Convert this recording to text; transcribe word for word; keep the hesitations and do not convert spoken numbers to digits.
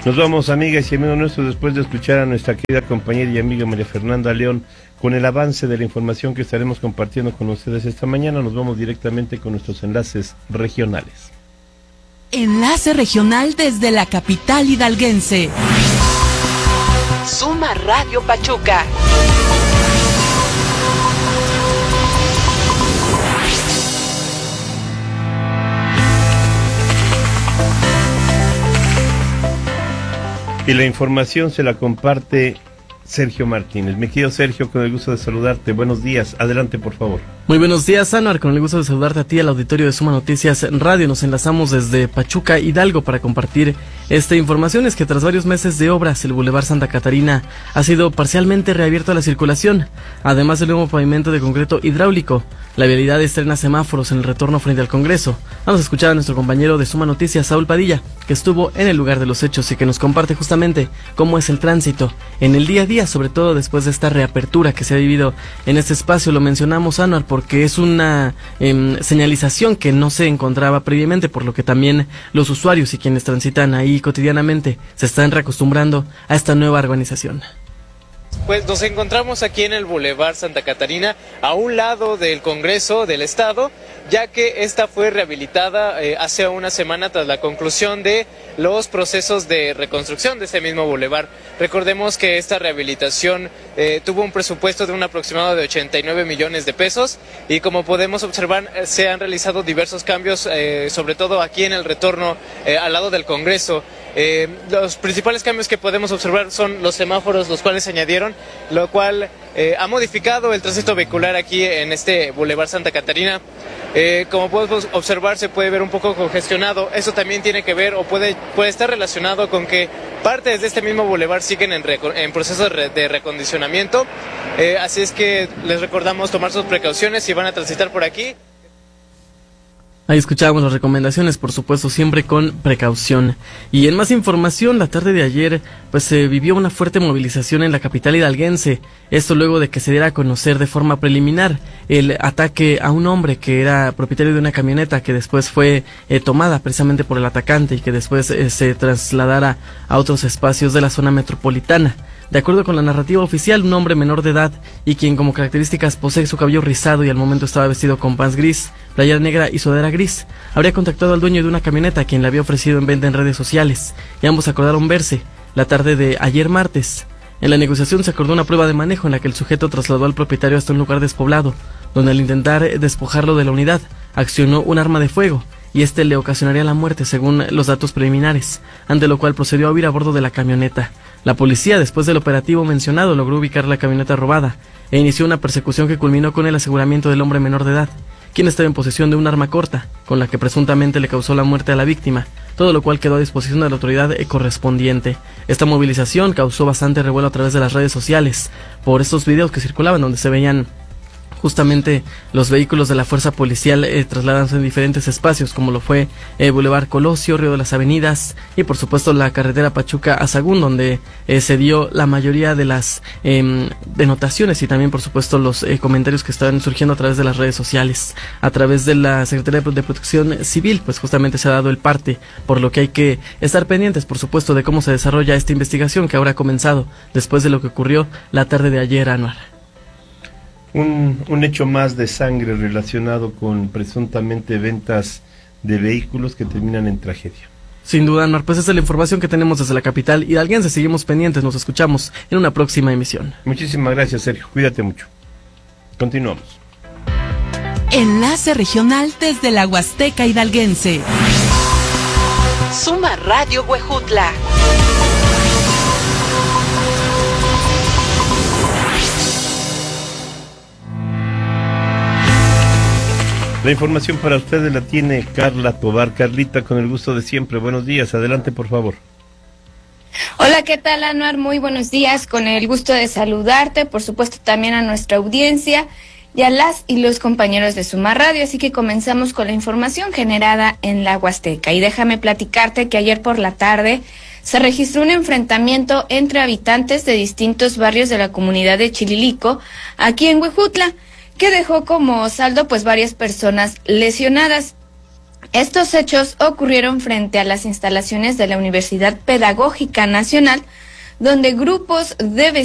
Nos vamos, amigas y amigos nuestros, después de escuchar a nuestra querida compañera y amiga María Fernanda León con el avance de la información que estaremos compartiendo con ustedes esta mañana. Nos vamos directamente con nuestros enlaces regionales. Enlace regional desde la capital hidalguense. Suma Radio Pachuca. Y la información se la comparte Sergio Martínez. Mi querido Sergio, con el gusto de saludarte. Buenos días. Adelante, por favor. Muy buenos días, Anuar. Con el gusto de saludarte a ti, al auditorio de Suma Noticias Radio. Nos enlazamos desde Pachuca, Hidalgo, para compartir esta información. Es que tras varios meses de obras, el Boulevard Santa Catarina ha sido parcialmente reabierto a la circulación. Además del nuevo pavimento de concreto hidráulico, la vialidad estrena semáforos en el retorno frente al Congreso. Vamos a escuchar a nuestro compañero de Suma Noticias, Saúl Padilla, que estuvo en el lugar de los hechos y que nos comparte justamente cómo es el tránsito en el día a día, sobre todo después de esta reapertura que se ha vivido en este espacio. Lo mencionamos, Anuar, porque es una eh, señalización que no se encontraba previamente, por lo que también los usuarios y quienes transitan ahí cotidianamente se están reacostumbrando a esta nueva organización. Pues nos encontramos aquí en el Boulevard Santa Catarina, a un lado del Congreso del Estado, ya que esta fue rehabilitada eh, hace una semana tras la conclusión de los procesos de reconstrucción de ese mismo bulevar. Recordemos que esta rehabilitación eh, tuvo un presupuesto de un aproximado de ochenta y nueve millones de pesos y, como podemos observar, eh, se han realizado diversos cambios, eh, sobre todo aquí en el retorno eh, al lado del Congreso. Eh, los principales cambios que podemos observar son los semáforos, los cuales se añadieron, lo cual eh, ha modificado el tránsito vehicular aquí en este Boulevard Santa Catarina. Eh, como podemos observar, se puede ver un poco congestionado. Eso también tiene que ver o puede, puede estar relacionado con que partes de este mismo bulevar siguen en, en proceso de, de recondicionamiento. Eh, así es que les recordamos tomar sus precauciones si van a transitar por aquí. Ahí escuchábamos las recomendaciones, por supuesto, siempre con precaución. Y en más información, la tarde de ayer, pues se vivió una fuerte movilización en la capital hidalguense. Esto luego de que se diera a conocer de forma preliminar el ataque a un hombre que era propietario de una camioneta que después fue eh, tomada precisamente por el atacante y que después eh, se trasladara a otros espacios de la zona metropolitana. De acuerdo con la narrativa oficial, un hombre menor de edad y quien como características posee su cabello rizado y al momento estaba vestido con pants gris, playera negra y sudadera gris, habría contactado al dueño de una camioneta a quien le había ofrecido en venta en redes sociales, y ambos acordaron verse la tarde de ayer martes. En la negociación se acordó una prueba de manejo en la que el sujeto trasladó al propietario hasta un lugar despoblado, donde al intentar despojarlo de la unidad, accionó un arma de fuego, y este le ocasionaría la muerte según los datos preliminares, ante lo cual procedió a huir a bordo de la camioneta. La policía, después del operativo mencionado, logró ubicar la camioneta robada e inició una persecución que culminó con el aseguramiento del hombre menor de edad, quien estaba en posesión de un arma corta, con la que presuntamente le causó la muerte a la víctima, todo lo cual quedó a disposición de la autoridad correspondiente. Esta movilización causó bastante revuelo a través de las redes sociales por estos videos que circulaban donde se veían justamente los vehículos de la fuerza policial eh, trasladándose en diferentes espacios, como lo fue eh, Boulevard Colosio, Río de las Avenidas y por supuesto la carretera Pachuca a Sagún, donde eh, se dio la mayoría de las eh, denotaciones y también por supuesto los eh, comentarios que estaban surgiendo a través de las redes sociales. A través de la Secretaría de Protección Civil, pues justamente se ha dado el parte, por lo que hay que estar pendientes, por supuesto, de cómo se desarrolla esta investigación que ahora ha comenzado después de lo que ocurrió la tarde de ayer, Anuar. Un, un hecho más de sangre relacionado con presuntamente ventas de vehículos que terminan en tragedia. Sin duda, Anuar, pues esa es la información que tenemos desde la capital hidalguense. Seguimos pendientes, nos escuchamos en una próxima emisión. Muchísimas gracias, Sergio. Cuídate mucho. Continuamos. Enlace regional desde la Huasteca hidalguense. Suma Radio Huejutla. La información para ustedes la tiene Carla Tobar. Carlita, con el gusto de siempre. Buenos días. Adelante, por favor. Hola, ¿qué tal, Anuar? Muy buenos días. Con el gusto de saludarte, por supuesto también a nuestra audiencia y a las y los compañeros de Suma Radio. Así que comenzamos con la información generada en la Huasteca. Y déjame platicarte que ayer por la tarde se registró un enfrentamiento entre habitantes de distintos barrios de la comunidad de Chililico, aquí en Huejutla, que dejó como saldo pues varias personas lesionadas. Estos hechos ocurrieron frente a las instalaciones de la Universidad Pedagógica Nacional, donde grupos de